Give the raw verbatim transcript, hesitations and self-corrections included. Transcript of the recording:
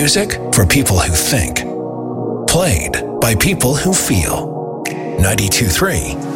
Music for people who think. Played by people who feel. ninety-two point three